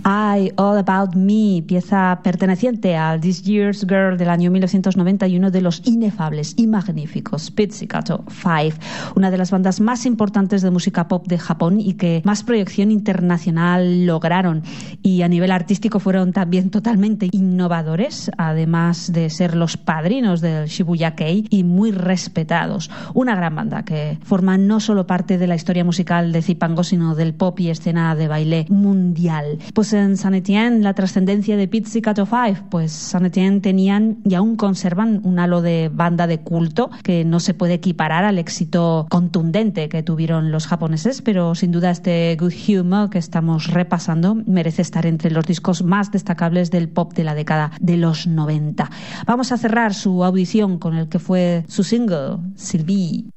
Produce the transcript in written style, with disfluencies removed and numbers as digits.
I, All About Me, pieza perteneciente al This Year's Girl del año 1991 de los inefables y magníficos Pizzicato 5, una de las bandas más importantes de música pop de Japón y que más proyección internacional lograron, y a nivel artístico fueron también totalmente innovadores, además de ser los padrinos del Shibuya Kei y muy respetados. Una gran banda que forma no solo parte de la historia musical de Zipango, sino del pop y escena de baile mundial. Pues en Saint Etienne, la trascendencia de Pizzicato 5, pues Saint Etienne tenían y aún conservan un halo de banda de culto que no se puede equiparar al éxito contundente que tuvieron los japoneses, pero sin duda este Good Humor que estamos repasando merece estar entre los discos más destacables del pop de la década de los 90. Vamos a cerrar su audición con el que fue su single, Sylvie.